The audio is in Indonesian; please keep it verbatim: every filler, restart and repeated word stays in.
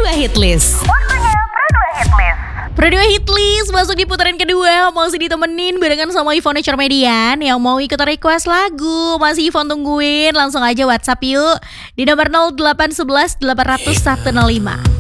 dua Hitlist. Waktunya Pro dua Hitlist. Pro dua Hitlist masuk di putaran kedua. Masih ditemenin barengan sama Ivone Cermedian yang mau ikut request lagu. Masih Ivone tungguin, langsung aja WhatsApp yuk di nomor nol delapan satu satu delapan nol nol satu nol lima.